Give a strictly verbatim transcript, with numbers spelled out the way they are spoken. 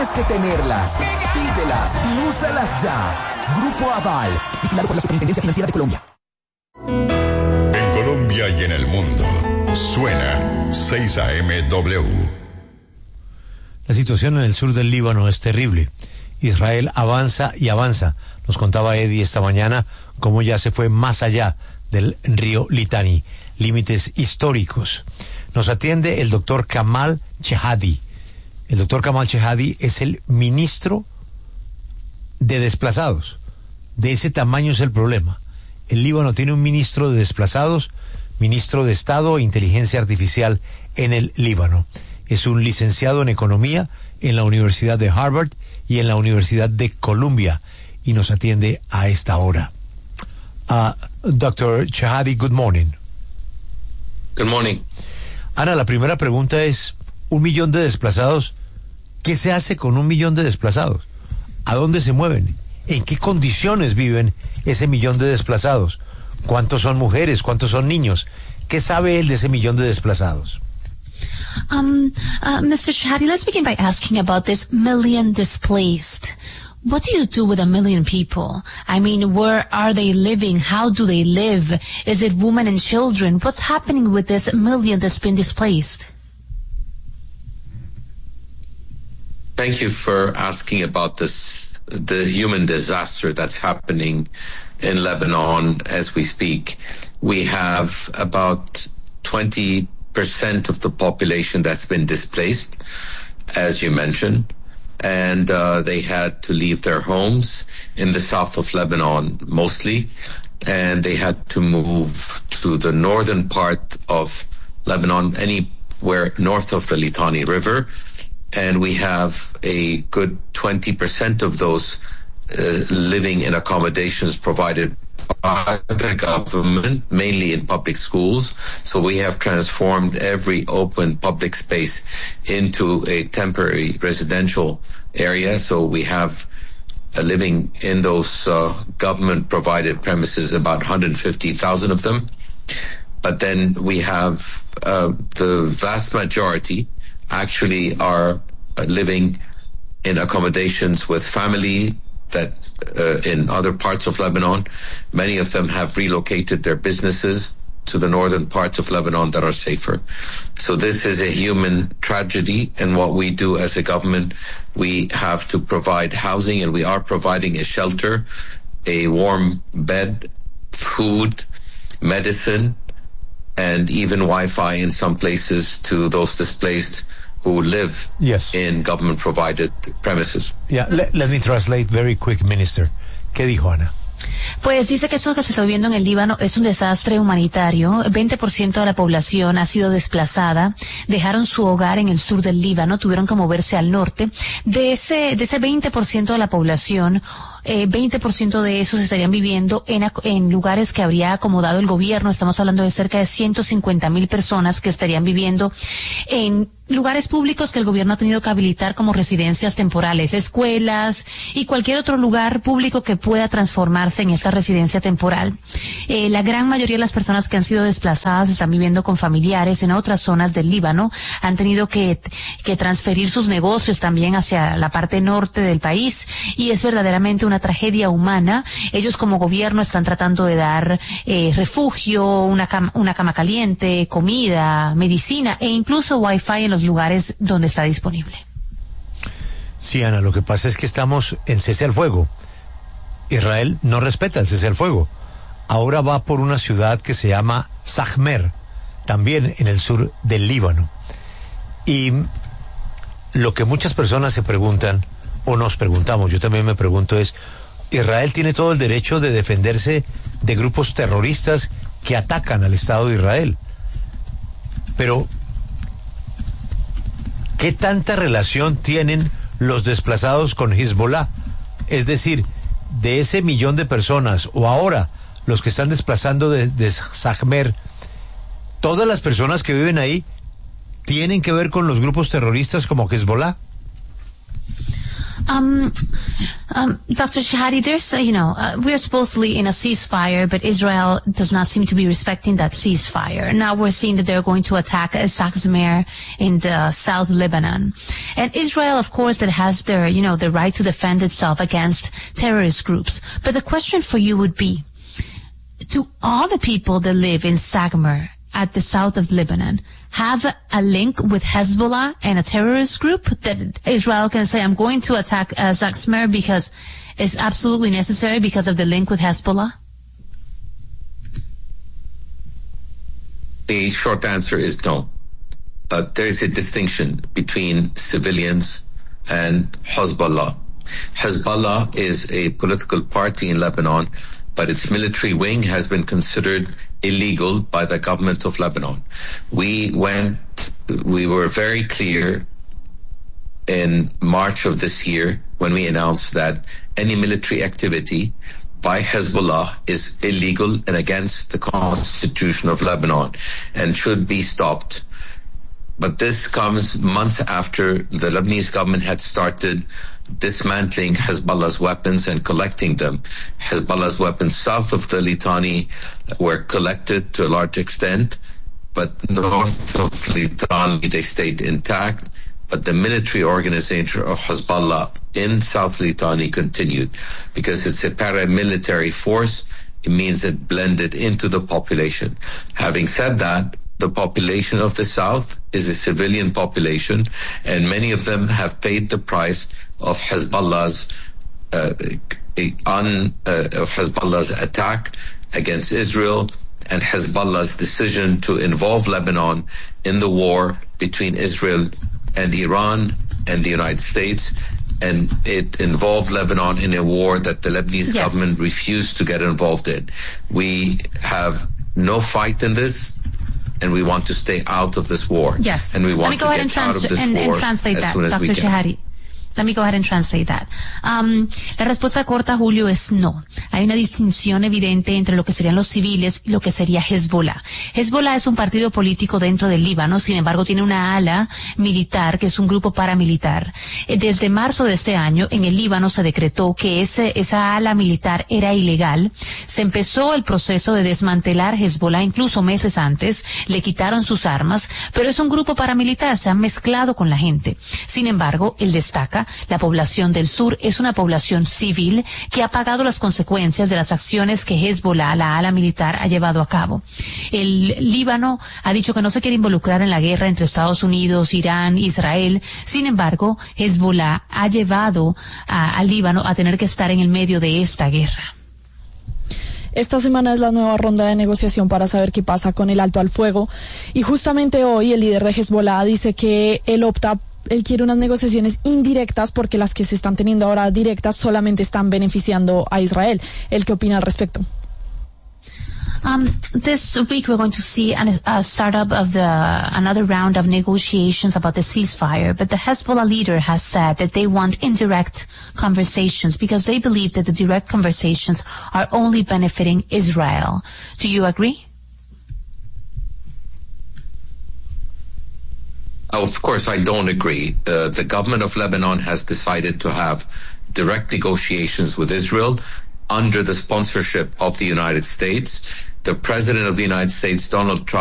tienes que tenerlas. Pídelas y úsalas ya. Grupo Aval, vigilado por la Superintendencia Financiera de Colombia. En Colombia y en el mundo, suena seis A M W. La situación en el sur del Líbano es terrible. Israel avanza y avanza. Nos contaba Eddie esta mañana cómo ya se fue más allá del río Litani, límites históricos. Nos atiende el doctor Kamal Chehadi. El doctor Kamal Chehadi es el ministro de desplazados. De ese tamaño es el problema. El Líbano tiene un ministro de desplazados, ministro de Estado e Inteligencia Artificial en el Líbano. Es un licenciado en Economía en la Universidad de Harvard y en la Universidad de Columbia, y nos atiende a esta hora. Uh, doctor Chehadi, good morning. Good morning. Ana, la primera pregunta es, un millón de desplazados, ¿qué se hace con un millón de desplazados? ¿A dónde se mueven? ¿En qué condiciones viven ese millón de desplazados? ¿Cuántos son mujeres? ¿Cuántos son niños? ¿Qué sabe él de ese millón de desplazados? Um, uh, Mister Chehadi, let's begin by asking about this million displaced. What do you do with a million people? I mean, where are they living? How do they live? Is it women and children? What's happening with this million that's been displaced? Thank you for asking about this, the human disaster that's happening in Lebanon as we speak. We have about twenty percent of the population that's been displaced, as you mentioned, and uh, they had to leave their homes in the south of Lebanon mostly, and they had to move to the northern part of Lebanon, anywhere north of the Litani River, and we have a good twenty percent of those uh, living in accommodations provided by the government, mainly in public schools. So we have transformed every open public space into a temporary residential area. So we have uh, living in those uh, government-provided premises, about one hundred fifty thousand of them. But then we have uh, the vast majority actually are uh, living in accommodations with family that uh, in other parts of Lebanon. Many of them have relocated their businesses to the northern parts of Lebanon that are safer. So this is a human tragedy, and what we do as a government, we have to provide housing, and we are providing a shelter, a warm bed, food, medicine, and even Wi-Fi in some places to those displaced who live yes. in government-provided premises. Yeah, let, let me translate very quick, Minister. ¿Qué dijo Ana? Pues dice que esto que se está viviendo en el Líbano es un desastre humanitario. veinte por ciento de la población ha sido desplazada, dejaron su hogar en el sur del Líbano, tuvieron que moverse al norte. De ese, de ese veinte por ciento de la población, eh, veinte por ciento de esos estarían viviendo en, en lugares que habría acomodado el gobierno. Estamos hablando de cerca de ciento cincuenta mil personas que estarían viviendo en lugares públicos que el gobierno ha tenido que habilitar como residencias temporales, escuelas y cualquier otro lugar público que pueda transformarse en esta residencia temporal. Eh, la gran mayoría de las personas que han sido desplazadas están viviendo con familiares en otras zonas del Líbano, han tenido que, que transferir sus negocios también hacia la parte norte del país, y es verdaderamente una tragedia humana. Ellos como gobierno están tratando de dar eh, refugio, una cama, una cama caliente, comida, medicina e incluso wifi en los lugares donde está disponible. Sí, Ana, lo que pasa es que estamos en cese al fuego. Israel no respeta el cese al fuego. Ahora va por una ciudad que se llama Sajmer, también en el sur del Líbano. Y lo que muchas personas se preguntan, o nos preguntamos, yo también me pregunto, es, Israel tiene todo el derecho de defenderse de grupos terroristas que atacan al Estado de Israel. Pero ¿qué tanta relación tienen los desplazados con Hezbollah? Es decir, de ese millón de personas, o ahora los que están desplazando de, de Sajmer, ¿todas las personas que viven ahí tienen que ver con los grupos terroristas como Hezbollah? Um, um, Doctor Shehadi, there's, uh, you know, uh, we're supposedly in a ceasefire, but Israel does not seem to be respecting that ceasefire. Now we're seeing that they're going to attack uh, Saksmer in the South Lebanon. And Israel, of course, that has their, you know, the right to defend itself against terrorist groups. But the question for you would be, do all the people that live in Saksmer at the south of Lebanon have a link with Hezbollah and a terrorist group that Israel can say, I'm going to attack uh, Saksmer because it's absolutely necessary because of the link with Hezbollah? The short answer is no. Uh, there is a distinction between civilians and Hezbollah. Hezbollah is a political party in Lebanon, but its military wing has been considered illegal by the government of Lebanon. We went, we were very clear in March of this year when we announced that any military activity by Hezbollah is illegal and against the constitution of Lebanon and should be stopped. But this comes months after the Lebanese government had started dismantling Hezbollah's weapons and collecting them. Hezbollah's weapons south of the Litani were collected to a large extent, but north of Litani they stayed intact. But the military organization of Hezbollah in South Litani continued because it's a paramilitary force. It means it blended into the population. Having said that, the population of the South is a civilian population, and many of them have paid the price of Hezbollah's uh, on uh, of Hezbollah's attack against Israel and Hezbollah's decision to involve Lebanon in the war between Israel and Iran and the United States. And it involved Lebanon in a war that the Lebanese yes. government refused to get involved in. We have no fight in this, and we want to stay out of this war. Yes. And we want to get out of this and, war and translate as that, soon as Doctor we can. Shehadi. Let me go ahead and translate that. Um, la respuesta corta, Julio, es no. Hay una distinción evidente entre lo que serían los civiles y lo que sería Hezbollah. Hezbollah es un partido político dentro del Líbano, sin embargo tiene una ala militar que es un grupo paramilitar. Desde marzo de este año, en el Líbano se decretó que ese, esa ala militar era ilegal. Se empezó el proceso de desmantelar Hezbollah incluso meses antes, le quitaron sus armas, pero es un grupo paramilitar, se han mezclado con la gente. Sin embargo, él destaca, la población del sur es una población civil que ha pagado las consecuencias de las acciones que Hezbollah, la ala militar, ha llevado a cabo. El Líbano ha dicho que no se quiere involucrar en la guerra entre Estados Unidos, Irán, Israel. Sin embargo, Hezbollah ha llevado a, al Líbano a tener que estar en el medio de esta guerra. Esta semana es la nueva ronda de negociación para saber qué pasa con el alto al fuego. Y justamente hoy el líder de Hezbollah dice que él opta Él quiere unas negociaciones indirectas porque las que se están teniendo ahora directas solamente están beneficiando a Israel. ¿El qué opina al respecto? Um, this week we're going to see an, a startup of the another round of negotiations about the ceasefire, but the Hezbollah leader has said that they want indirect conversations because they believe that the direct conversations are only benefiting Israel. Do you agree? Of course, I don't agree. Uh, the government of Lebanon has decided to have direct negotiations with Israel under the sponsorship of the United States. The President of the United States, Donald Trump,